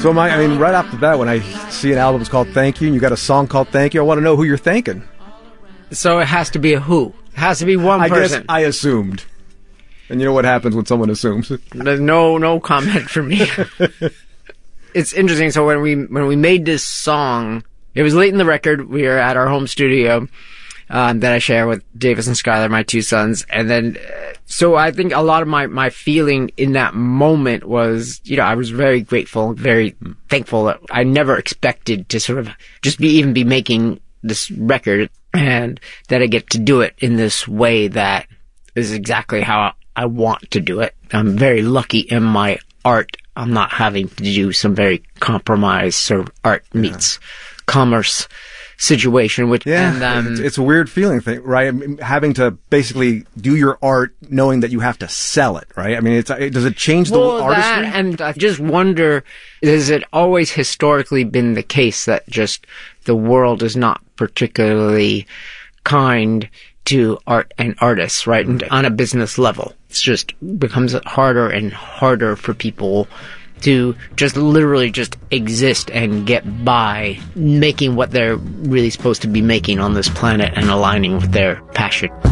So I mean, right off the bat, when I see an album called Thank You, and you got a song called Thank You, I want to know who you're thanking. So it has to be a who. It has to be one person. I guess I assumed. And you know what happens when someone assumes? There's no comment from me. It's interesting. So when we made this song, it was late in the record. We were at our home studio that I share with Davis and Skylar, my two sons. And then, so I think a lot of my feeling in that moment was, I was very grateful, very thankful that I never expected to sort of just be making this record, and that I get to do it in this way that is exactly how I want to do it. I'm very lucky in my art. I'm not having to do some very compromised sort of art meets commerce situation, which it's a weird feeling thing, right? I mean, having to basically do your art knowing that you have to sell it, right? I mean, does it change the artistry? And I just wonder, has it always historically been the case that just the world is not particularly kind to art and artists, right? And on a business level, it's just becomes harder and harder for people to just literally just exist and get by making what they're really supposed to be making on this planet and aligning with their passion.